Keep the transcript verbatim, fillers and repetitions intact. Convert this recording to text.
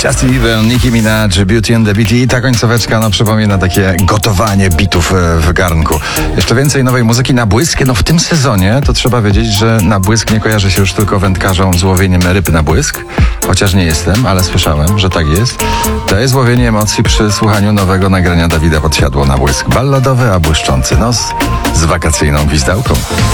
Just Even, Nicki Minaj, Beauty and the Beat i ta końcóweczka no, przypomina takie gotowanie bitów w garnku. Jeszcze więcej nowej muzyki na błysk. No w tym sezonie to trzeba wiedzieć, że na błysk nie kojarzy się już tylko wędkarzom z łowieniem ryb na błysk. Chociaż nie jestem, ale słyszałem, że tak jest. To jest łowienie emocji przy słuchaniu nowego nagrania Dawida Podsiadło na błysk. Balladowy, a błyszczący nos z wakacyjną gwizdałką.